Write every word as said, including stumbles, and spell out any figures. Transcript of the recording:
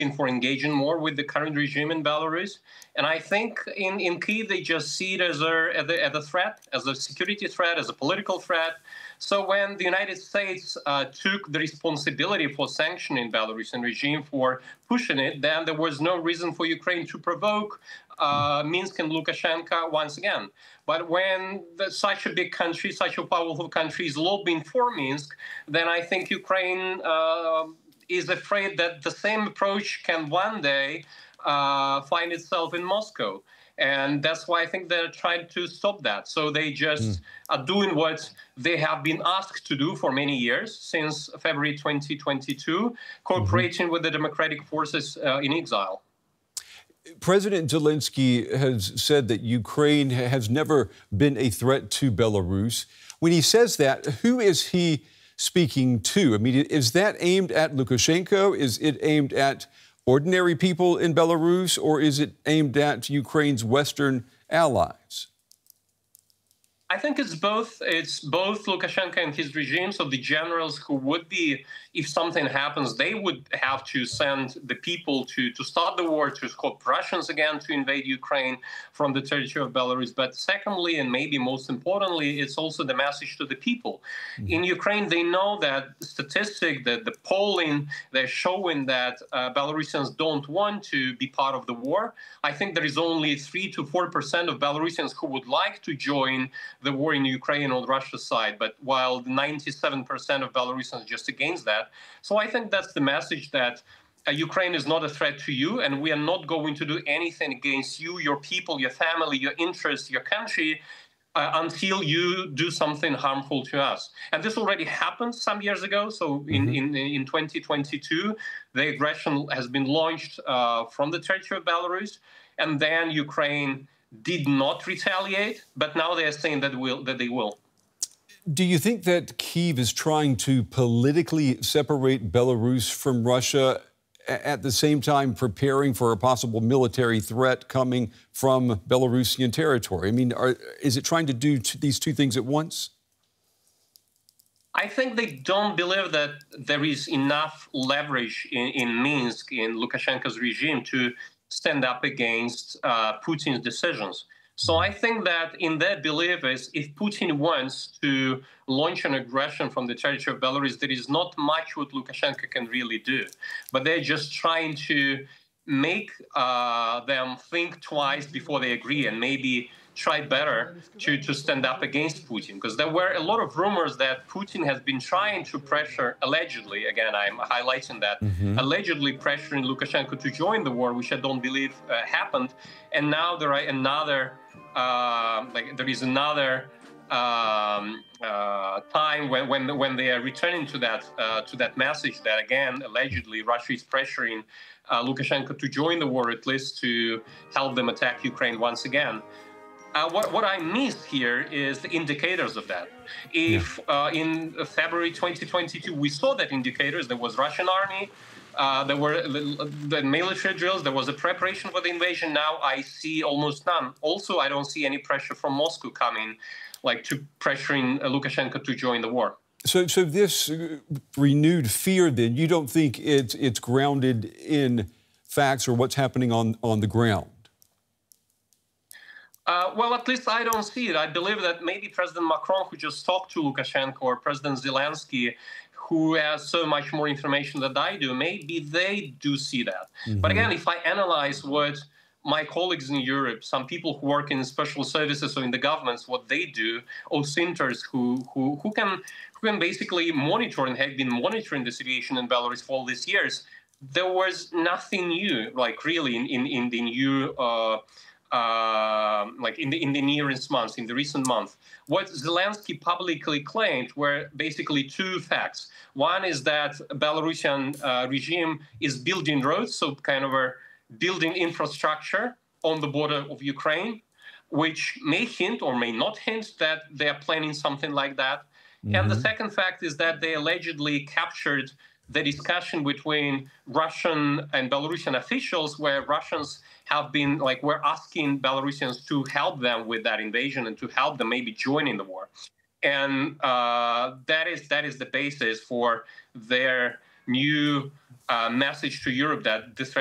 for engaging more with the current regime in Belarus. And I think in, in Kyiv, they just see it as a, as, a, as a threat, as a security threat, as a political threat. So when the United States uh, took the responsibility for sanctioning Belarusian regime, for pushing it, then there was no reason for Ukraine to provoke uh, Minsk and Lukashenko once again. But when the, such a big country, such a powerful country is lobbying for Minsk, then I think Ukraine uh, is afraid that the same approach can one day uh, find itself in Moscow. And that's why I think they're trying to stop that. So they just mm. are doing what they have been asked to do for many years, since February twenty twenty-two, cooperating mm-hmm. with the democratic forces uh, in exile. President Zelensky has said that Ukraine has never been a threat to Belarus. When he says that, who is he speaking to? I mean, is that aimed at Lukashenko? Is it aimed at ordinary people in Belarus, or is it aimed at Ukraine's Western allies? I think it's both. It's both Lukashenko and his regime. So the generals who would be, if something happens, they would have to send the people to, to start the war, to stop Russians again to invade Ukraine from the territory of Belarus. But secondly, and maybe most importantly, it's also the message to the people. Mm-hmm. In Ukraine, they know that the statistic, that the polling, they're showing that uh, Belarusians don't want to be part of the war. I think there is only three to four percent of Belarusians who would like to join the war in Ukraine on Russia's side, but while ninety-seven percent of Belarusians just against that. So I think that's the message, that uh, Ukraine is not a threat to you, and we are not going to do anything against you, your people, your family, your interests, your country, uh, until you do something harmful to us. And this already happened some years ago. So in, mm-hmm. in, in twenty twenty-two, the aggression has been launched uh, from the territory of Belarus, and then Ukraine did not retaliate, but now they are saying that will that they will. Do you think that Kyiv is trying to politically separate Belarus from Russia, at the same time preparing for a possible military threat coming from Belarusian territory? I mean, are, is it trying to do t- these two things at once? I think they don't believe that there is enough leverage in, in Minsk, in Lukashenko's regime, to stand up against uh, Putin's decisions. So I think that in their belief is, if Putin wants to launch an aggression from the territory of Belarus, there is not much what Lukashenko can really do. But they're just trying to make uh, them think twice before they agree, and maybe try better to, to stand up against Putin. Because there were a lot of rumors that Putin has been trying to pressure, allegedly, again, I'm highlighting that, mm-hmm. allegedly pressuring Lukashenko to join the war, which I don't believe uh, happened. And now there are another, uh, like there is another um, uh, time when, when when they are returning to that uh, to that message that, again, allegedly Russia is pressuring uh, Lukashenko to join the war, at least to help them attack Ukraine once again. Uh, what, what I missed here is the indicators of that. If yeah. uh, in February twenty twenty-two we saw that indicators, there was Russian army, uh, there were the, the military drills, there was a preparation for the invasion. Now I see almost none. Also, I don't see any pressure from Moscow coming, like to pressuring uh, Lukashenko to join the war. So, so this renewed fear, then, you don't think it's it's grounded in facts or what's happening on on the ground? Uh, well, at least I don't see it. I believe that maybe President Macron, who just talked to Lukashenko, or President Zelensky, who has so much more information than I do, maybe they do see that. Mm-hmm. But again, if I analyze what my colleagues in Europe, some people who work in special services or in the governments, what they do, or centers who, who, who, can, who can basically monitor and have been monitoring the situation in Belarus for all these years, there was nothing new, like really, in, in, in the new... Uh, Uh, like in the in the nearest months, in the recent month. What Zelensky publicly claimed were basically two facts. One is that Belarusian uh, regime is building roads, so kind of a building infrastructure on the border of Ukraine, which may hint or may not hint that they are planning something like that. Mm-hmm. And the second fact is that they allegedly captured the discussion between Russian and Belarusian officials, where Russians have been, like, were asking Belarusians to help them with that invasion and to help them maybe join in the war. And uh, that is that is the basis for their new uh, message to Europe that this